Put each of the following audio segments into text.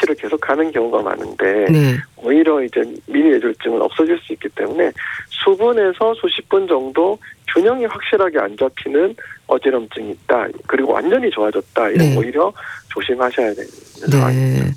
치료를 계속하는 경우가 많은데 네. 오히려 이제 미니 뇌졸중은 없어질 수 있기 때문에 수분에서 수십 분 정도 균형이 확실하게 안 잡히는 어지럼증이 있다. 그리고 완전히 좋아졌다. 이런 네. 오히려 조심하셔야 되는 네. 상황입니다.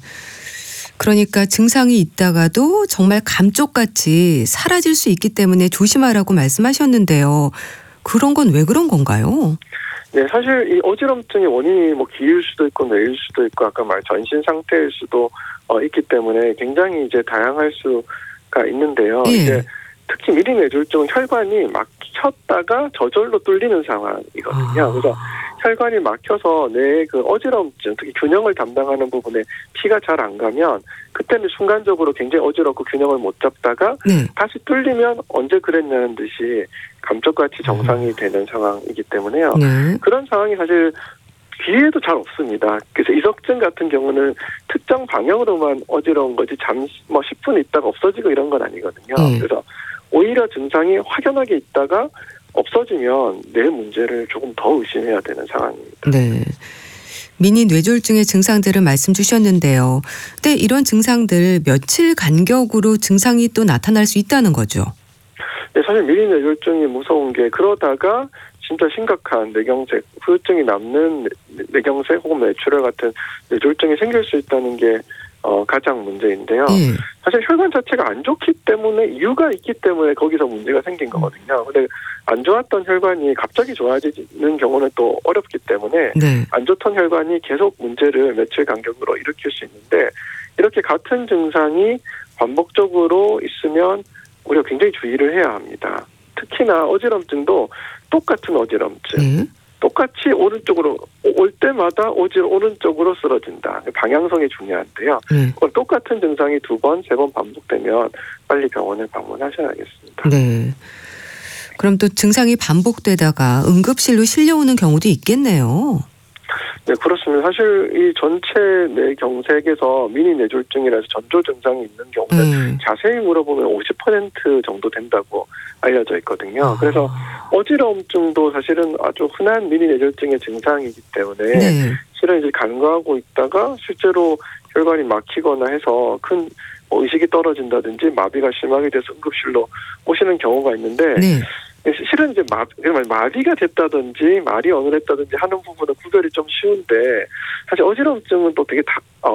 그러니까 증상이 있다가도 정말 감쪽같이 사라질 수 있기 때문에 조심하라고 말씀하셨는데요. 그런 건 왜 그런 건가요? 네, 사실 이 어지럼증의 원인이 뭐 기일 수도 있고 뇌일 수도 있고 아까 말 전신 상태일 수도 있기 때문에 굉장히 이제 다양할 수가 있는데요. 예. 이제 특히 미리 뇌졸중은 혈관이 막혔다가 저절로 뚫리는 상황이거든요. 그래서 혈관이 막혀서 뇌의 그 어지럼증, 특히 균형을 담당하는 부분에 피가 잘 안 가면 그때는 순간적으로 굉장히 어지럽고 균형을 못 잡다가 네. 다시 뚫리면 언제 그랬냐는 듯이 감쪽같이 정상이 되는 상황이기 때문에요. 네. 그런 상황이 사실 귀에도 잘 없습니다. 그래서 이석증 같은 경우는 특정 방향으로만 어지러운 거지 잠시 10분 있다가 없어지고 이런 건 아니거든요. 그래서 오히려 증상이 확연하게 있다가 없어지면 뇌 문제를 조금 더 의심해야 되는 상황입니다. 네. 미니 뇌졸중의 증상들을 말씀 주셨는데요. 근데 이런 증상들 며칠 간격으로 증상이 또 나타날 수 있다는 거죠. 네, 사실 미리 뇌졸중이 무서운 게 그러다가 진짜 심각한 뇌경색, 후유증이 남는 뇌경색 혹은 뇌출혈 같은 뇌졸중이 생길 수 있다는 게 가장 문제인데요. 예. 사실 혈관 자체가 안 좋기 때문에 이유가 있기 때문에 거기서 문제가 생긴 거거든요. 근데 안 좋았던 혈관이 갑자기 좋아지는 경우는 또 어렵기 때문에 네. 안 좋던 혈관이 계속 문제를 며칠 간격으로 일으킬 수 있는데 이렇게 같은 증상이 반복적으로 있으면 우리가 굉장히 주의를 해야 합니다. 특히나 어지럼증도 똑같은 어지럼증. 똑같이 오른쪽으로 올 때마다 오른쪽으로 쓰러진다. 방향성이 중요한데요. 똑같은 증상이 2번, 3번 반복되면 빨리 병원을 방문하셔야겠습니다. 네. 그럼 또 증상이 반복되다가 응급실로 실려오는 경우도 있겠네요. 네, 그렇습니다. 사실 이 전체 뇌경색에서 미니 뇌졸중이라서 전조 증상이 있는 경우는 자세히 물어보면 50% 정도 된다고 알려져 있거든요. 그래서 어지러움증도 사실은 아주 흔한 미니 뇌졸중의 증상이기 때문에 실은 이제 간과하고 있다가 실제로 혈관이 막히거나 해서 큰 의식이 떨어진다든지 마비가 심하게 돼서 응급실로 오시는 경우가 있는데 실은 이제 마비가 됐다든지 말이 어눌했다든지 하는 부분은 구별이 좀 쉬운데 사실 어지럼증은 또 되게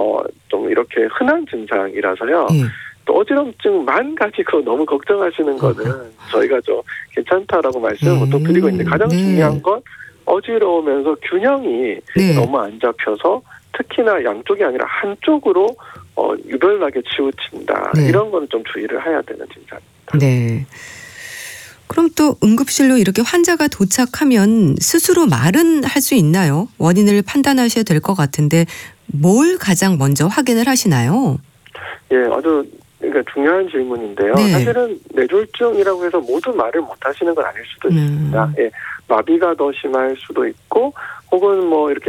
좀 이렇게 흔한 증상이라서요. 또 어지럼증만 가지고 너무 걱정하시는 거는 저희가 좀 괜찮다라고 말씀을 보통 드리고 있는데 가장 중요한 건 어지러우면서 균형이 너무 안 잡혀서 특히나 양쪽이 아니라 한쪽으로 유별나게 치우친다. 이런 거는 좀 주의를 해야 되는 증상입니다. 네. 그럼 또 응급실로 이렇게 환자가 도착하면 스스로 말은 할 수 있나요? 원인을 판단하셔야 될 것 같은데 뭘 가장 먼저 확인을 하시나요? 예, 아주 그러니까 중요한 질문인데요. 사실은 뇌졸중이라고 해서 모두 말을 못 하시는 건 아닐 수도 있습니다. 예, 마비가 더 심할 수도 있고 혹은 이렇게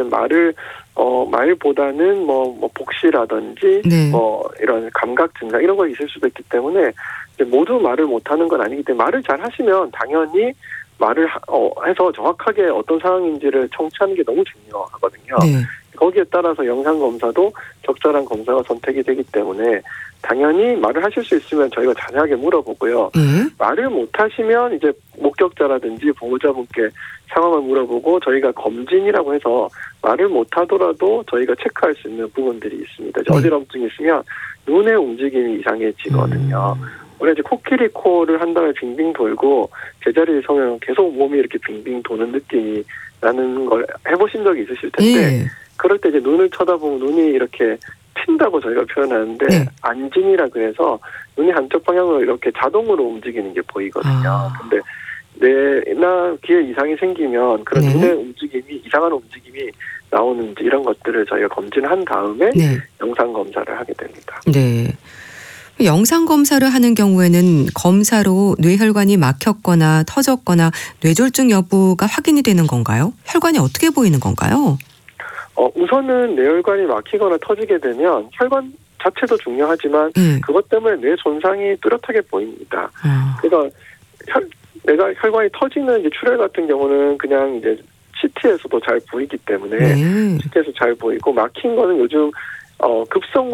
말보다는 복시라든지 이런 감각 증상 이런 거 있을 수도 있기 때문에 모두 말을 못하는 건 아니기 때문에 말을 잘 하시면 당연히 말을 해서 정확하게 어떤 상황인지를 청취하는 게 너무 중요하거든요. 거기에 따라서 영상검사도 적절한 검사가 선택이 되기 때문에 당연히 말을 하실 수 있으면 저희가 자세하게 물어보고요. 말을 못하시면 이제 목격자라든지 보호자분께 상황을 물어보고 저희가 검진이라고 해서 말을 못하더라도 저희가 체크할 수 있는 부분들이 있습니다. 어지럼증이 있으면 눈의 움직임이 이상해지거든요. 원래 이제 코끼리 코를 한 다음에 빙빙 돌고 제자리에 서면 계속 몸이 이렇게 빙빙 도는 느낌이 나는 걸 해보신 적이 있으실 텐데 그럴 때 이제 눈을 쳐다보면 눈이 이렇게 튄다고 저희가 표현하는데 안진이라 그래서 눈이 한쪽 방향으로 이렇게 자동으로 움직이는 게 보이거든요. 근데 뇌나 귀에 이상이 생기면 그런 눈의 움직임이 이상한 움직임이 나오는지 이런 것들을 저희가 검진한 다음에 영상 검사를 하게 됩니다. 네. 영상 검사를 하는 경우에는 검사로 뇌혈관이 막혔거나 터졌거나 뇌졸중 여부가 확인이 되는 건가요? 혈관이 어떻게 보이는 건가요? 우선은 뇌혈관이 막히거나 터지게 되면 혈관 자체도 중요하지만 그것 때문에 뇌 손상이 뚜렷하게 보입니다. 그래서 내가 혈관이 터지는 이제 출혈 같은 경우는 그냥 이제 CT에서도 잘 보이기 때문에 CT에서 잘 보이고 막힌 거는 요즘 급성